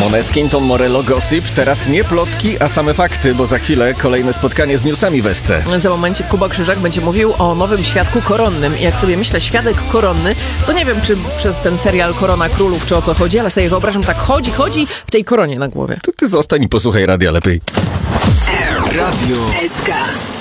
Måneskin, Tom Morello, Gossip. Teraz nie plotki, a same fakty, bo za chwilę kolejne spotkanie z newsami w SC. Za momencik Kuba Krzyżak będzie mówił o nowym świadku koronnym. I jak sobie myślę, świadek koronny, to nie wiem, czy przez ten serial Korona Królów, czy o co chodzi, ale sobie wyobrażam, tak chodzi w tej koronie na głowie. To ty zostań i posłuchaj radia lepiej. Radio SK.